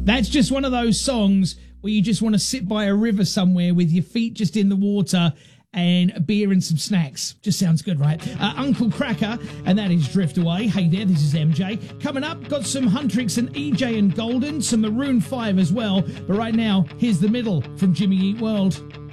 That's just one of those songs where you just want to sit by a river somewhere with your feet just in the water and a beer and some snacks. Just sounds good, right? Uncle Cracker, and that is Drift Away. Hey there, this is MJ. Coming up, got some Huntrix and EJ and Golden, some Maroon 5 as well. But right now, here's The Middle from Jimmy Eat World.